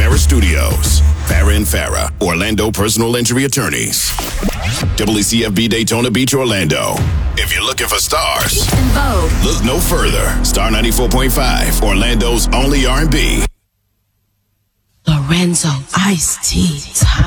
Farah Studios. Farah and Farah, Orlando personal injury attorneys. WCFB Daytona Beach, Orlando. If you're looking for stars, look no further. Star 94.5, Orlando's only R&B. Lorenzo Ice-T.